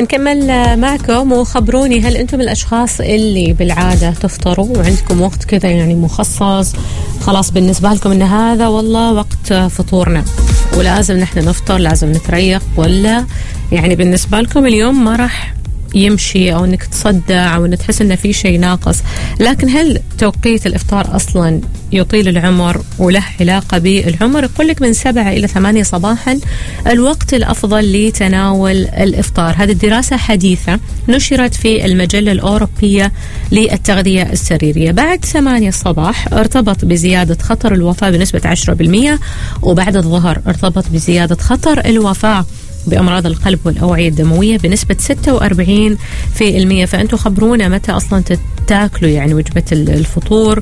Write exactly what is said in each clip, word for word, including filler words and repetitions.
نكمل معكم وخبروني، هل أنتم الأشخاص اللي بالعادة تفطروا وعندكم وقت كذا يعني مخصص خلاص بالنسبة لكم إن هذا والله وقت فطورنا ولازم نحن نفطر، لازم نتريق، ولا يعني بالنسبة لكم اليوم ما راح يمشي أو أنك تصدع أو أن تحس أنه في شيء ناقص؟ لكن هل توقيت الإفطار أصلا يطيل العمر وله علاقة بالعمر؟ يقول لك من سبعة إلى ثمانية صباحا الوقت الأفضل لتناول الإفطار. هذه الدراسة حديثة نشرت في المجلة الأوروبية للتغذية السريرية. بعد ثمانية الصباح ارتبط بزيادة خطر الوفاة بنسبة عشرة بالمئة، وبعد الظهر ارتبط بزيادة خطر الوفاة بأمراض القلب والأوعية الدموية بنسبة ستة وأربعين بالمئة. فأنتوا خبرونا متى أصلا تاكلوا يعني وجبة الفطور،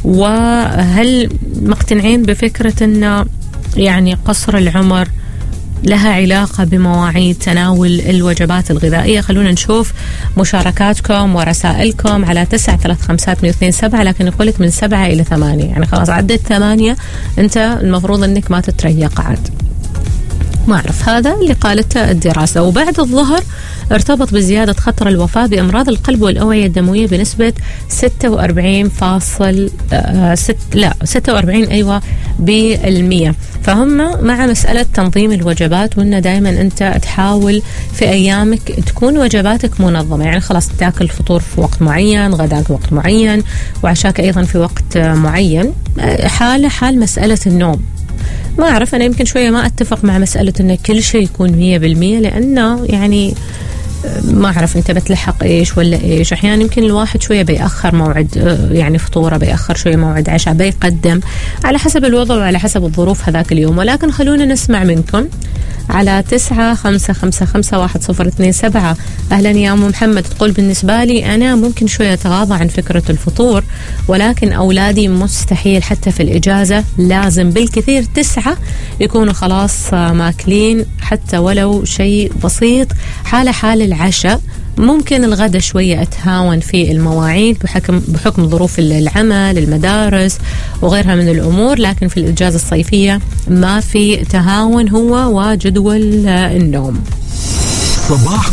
وهل مقتنعين بفكرة أن يعني قصر العمر لها علاقة بمواعيد تناول الوجبات الغذائية؟ خلونا نشوف مشاركاتكم ورسائلكم على تسعة ثلاثة خمسة اثنين سبعة. لكن يقولك من سبعة إلى ثمانية، يعني خلاص عدت ثمانية أنت المفروض أنك ما تتريق عاد. ما أعرف، هذا اللي قالته الدراسة. وبعد الظهر ارتبط بزيادة خطر الوفاة بأمراض القلب والأوعية الدموية بنسبة ستة وأربعين فاصل ست لا ستة وأربعين أيوة بالمية. فهم مع مسألة تنظيم الوجبات، وإنه دائما أنت تحاول في أيامك تكون وجباتك منظمة، يعني خلاص تاكل فطور في وقت معين، غداك وقت معين، وعشاك أيضا في وقت معين. حال حال مسألة النوم، ما أعرف، أنا يمكن شوية ما أتفق مع مسألة أن كل شيء يكون مية بالمية، لأنه يعني ما أعرف أنت بتلحق إيش ولا إيش. أحيانا يمكن الواحد شوية بيأخر موعد يعني فطوره، بيأخر شوية موعد عشاء، بيقدم على حسب الوضع وعلى حسب الظروف هذاك اليوم. ولكن خلونا نسمع منكم على تسعة خمسة خمسة خمسة واحد صفر اثنين سبعة. أهلا يا أم محمد. تقول بالنسبة لي أنا ممكن شوية أتغاضى عن فكرة الفطور، ولكن أولادي مستحيل، حتى في الإجازة لازم بالكثير تسعة يكونوا خلاص ماكلين حتى ولو شيء بسيط. حالة حال العشاء ممكن الغداء شوية أتهاون في المواعيد بحكم بحكم ظروف العمل، المدارس وغيرها من الأمور، لكن في الإجازة الصيفية ما في تهاون، هو وجدول النوم. صباح